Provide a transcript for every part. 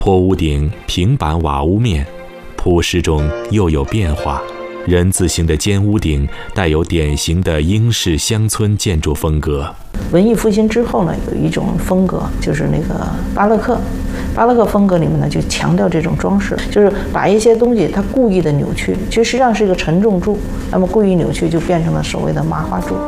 坡屋顶平板瓦屋面，朴实中又有变化。人字形的尖屋顶带有典型的英式乡村建筑风格。 文艺复兴之后呢，有一种风格就是那个巴洛克。巴洛克风格里面呢，就强调这种装饰，就是把一些东西它故意的扭曲，其实实际上是一个承重柱，那么故意扭曲就变成了所谓的麻花柱。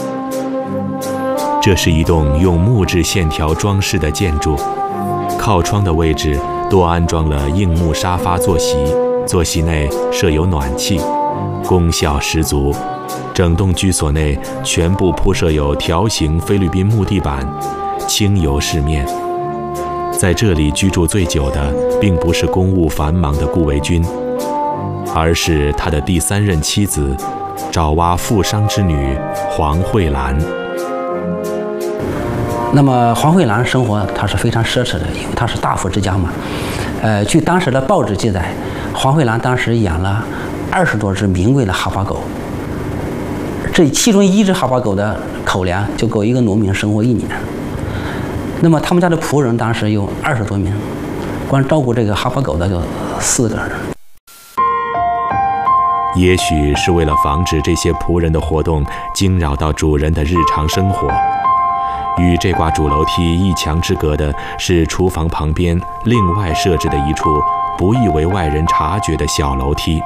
这是一栋用木质线条装饰的建筑，靠窗的位置多安装了硬木沙发坐席，坐席内设有暖气，功效十足。整栋居所内全部铺设有条形菲律宾木地板，轻油饰面。在这里居住最久的，并不是公务繁忙的顾维钧，而是他的第3任妻子，爪哇富商之女黄慧兰。 那么黄慧兰生活她是非常奢侈的，因为她是大富之家嘛。据当时的报纸记载，黄慧兰当时养了20多只名贵的哈巴狗，这其中1只哈巴狗的口粮就够一个农民生活1年。那么他们家的仆人当时有20多名，光照顾这个哈巴狗的就4个人。 也许是为了防止这些仆人的活动惊扰到主人的日常生活，与这挂主楼梯一墙之隔的是厨房旁边另外设置的一处不易为外人察觉的小楼梯。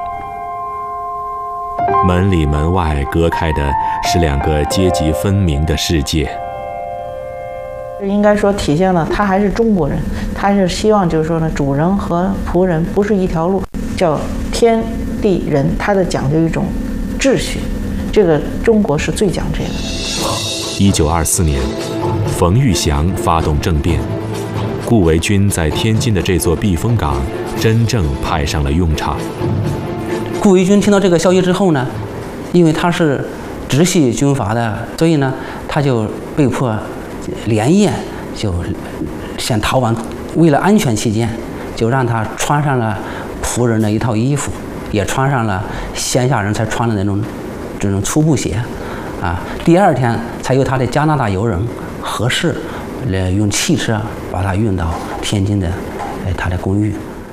门里门外隔开的是2个阶级分明的世界。 应该说体现了他还是中国人，他是希望就是说呢，主人和仆人不是一条路，叫天地人，他的讲究一种秩序，这个中国是最讲这个的。 1924年，冯玉祥发动政变，顾维钧在天津的这座避风港真正派上了用场。 顾维钧听到这个消息之后呢，因为他是直系军阀的，所以呢，他就被迫连夜就先逃亡。为了安全起见，就让他穿上了仆人的一套衣服，也穿上了乡下人才穿的这种粗布鞋。第2天才由他的加拿大友人何氏用汽车把他运到天津的他的公寓。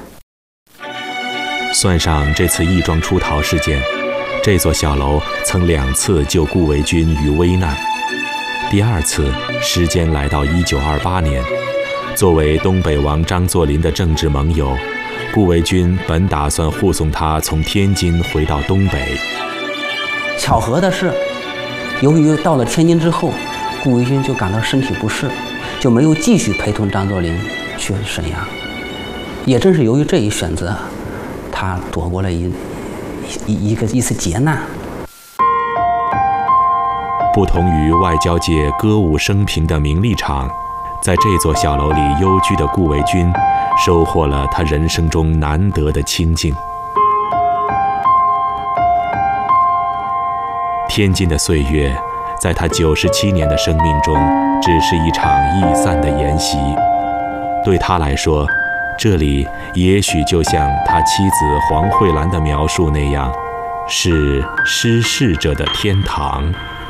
算上这次义庄出逃事件，这座小楼曾2次救顾维钧于危难。第2次时间来到1928年，作为东北王张作霖的政治盟友，顾维钧本打算护送他从天津回到东北。 巧合的是，由于到了天津之后，顾维钧就感到身体不适，就没有继续陪同张作霖去沈阳。也正是由于这一选择，他躲过了一次劫难。 不同于外交界歌舞升平的名利场，在这座小楼里幽居的顾维钧，收获了他人生中难得的清静。天津的岁月，在他97年的生命中，只是一场易散的筵席。对他来说，这里也许就像他妻子黄慧兰的描述那样，是失事者的天堂。